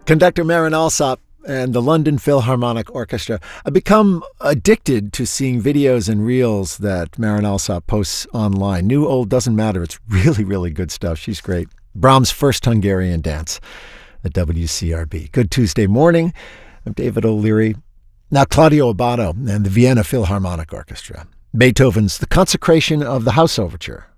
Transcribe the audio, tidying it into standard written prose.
Conductor Marin Alsop and the London Philharmonic Orchestra have become addicted to seeing videos and reels that Marin Alsop posts online. New, old, doesn't matter. It's really, really good stuff. She's great. Brahms' first Hungarian dance at WCRB. Good Tuesday morning. I'm David O'Leary. Now Claudio Abbado and the Vienna Philharmonic Orchestra. Beethoven's The Consecration of the House Overture.